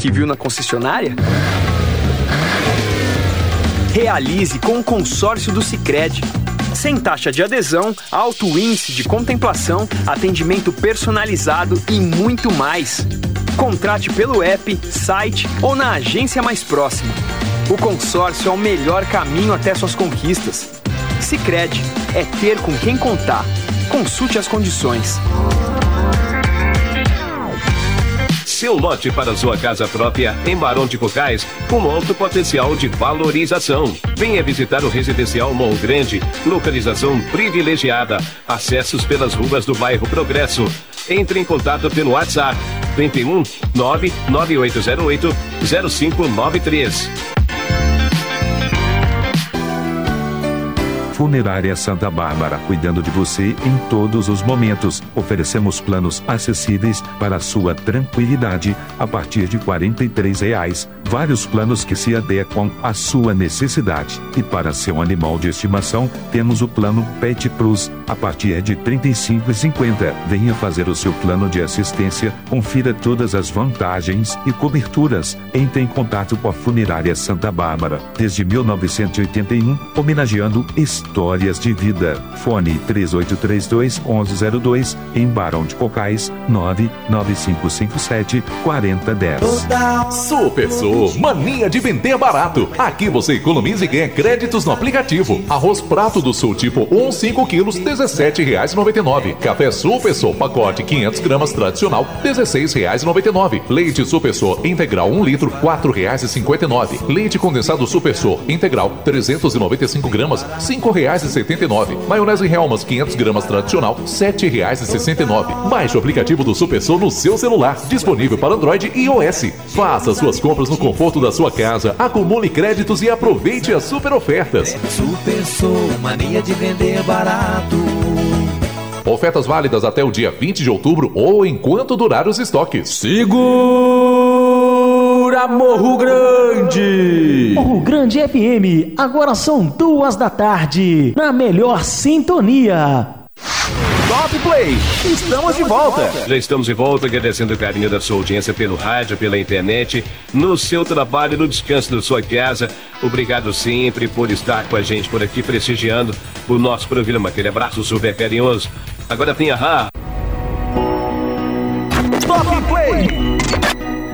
que viu na concessionária? Realize com o consórcio do Sicredi. Sem taxa de adesão, alto índice de contemplação, atendimento personalizado e muito mais. Contrate pelo app, site ou na agência mais próxima. O consórcio é o melhor caminho até suas conquistas. Sicredi é ter com quem contar. Consulte as condições. Seu lote para sua casa própria em Barão de Cocais com alto potencial de valorização. Venha visitar o Residencial Morro Grande, localização privilegiada, acessos pelas ruas do bairro Progresso. Entre em contato pelo WhatsApp 21 99808 0593. Funerária Santa Bárbara, cuidando de você em todos os momentos. Oferecemos planos acessíveis para a sua tranquilidade a partir de R$ 43. Vários planos que se adequam à sua necessidade. E para seu animal de estimação, temos o plano Pet Plus a partir de R$ 35,50. Venha fazer o seu plano de assistência, confira todas as vantagens e coberturas. Entre em contato com a Funerária Santa Bárbara, desde 1981, homenageando histórias de vida. Fone 3832-1102, em Barão de Cocais, 99557-4010. Super mania de vender barato. Aqui você economiza e ganha créditos no aplicativo. Arroz Prato do Sul tipo 1, 5 quilos, R$ 17,99. Café Super Sou, pacote 500 gramas tradicional, R$ 16,99. Leite Super Sou integral 1 litro, R$ 4,59. Leite condensado Super Sou integral 395 gramas, R$ 5,79. Maionese Helmas 500 gramas tradicional, R$ 7,69. Baixe o aplicativo do Super Sou no seu celular, disponível para Android e iOS. Faça suas compras no conforto da sua casa, acumule créditos e aproveite as super ofertas. Super Sou, mania de vender barato. Ofertas válidas até o dia 20 de outubro ou enquanto durar os estoques. Segura Morro Grande! Morro Grande FM, agora são 2 da tarde, na melhor sintonia. Top Play, estamos de volta. Já estamos de volta, agradecendo o carinho da sua audiência pelo rádio, pela internet, no seu trabalho, no descanso da sua casa. Obrigado sempre por estar com a gente por aqui, prestigiando o nosso programa. Aquele abraço super carinhoso. Agora tem a